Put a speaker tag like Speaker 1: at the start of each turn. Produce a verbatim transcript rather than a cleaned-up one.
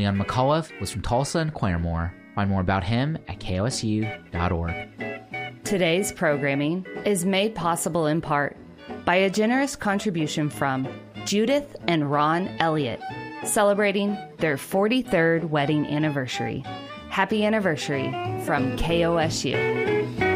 Speaker 1: Leon McAuliffe was from Tulsa and Claremore. Find more about him at K O S U dot org.
Speaker 2: Today's programming is made possible in part by a generous contribution from Judith and Ron Elliott, celebrating their forty-third wedding anniversary. Happy anniversary from K O S U.